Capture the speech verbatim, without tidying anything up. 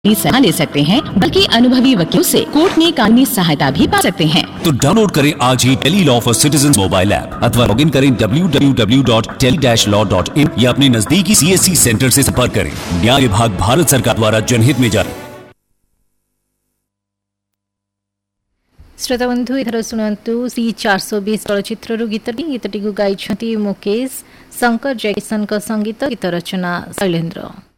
सलाह ले सकते हैं, बल्कि अनुभवी वकीलों से कोर्ट में कानूनी सहायता भी पा सकते हैं। तो डाउनलोड करें आज ही tele law for citizen mobile app अथवा लॉग इन करें W W W dot tele dash law dot in या अपने नजदीकी सी एस सी सेंटर से संपर्क करें। न्याय विभाग भारत सरकार द्वारा जनहित में जारी। श्रोता बंधु इधर शुणु सी चार सौ बीस चलचित्र गीतटी गीतटी गाई मुकेश शंकर जयकिशन संगीत गीत रचना शैलेन्द्र।